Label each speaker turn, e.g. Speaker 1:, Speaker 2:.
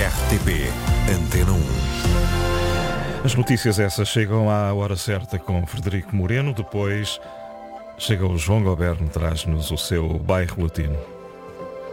Speaker 1: RTP Antena 1.
Speaker 2: As notícias essas chegam à hora certa com Frederico Moreno. Depois chega o João Goberno, traz-nos o seu bairro latino.